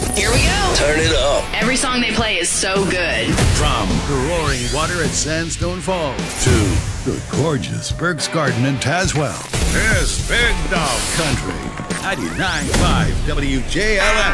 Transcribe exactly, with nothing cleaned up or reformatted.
Here we go. Turn it up. Every song they play is so good. From the roaring water at Sandstone Falls to the gorgeous Burke's Garden in Tazewell, here's Big Dog Country. ninety-nine point five W J L S.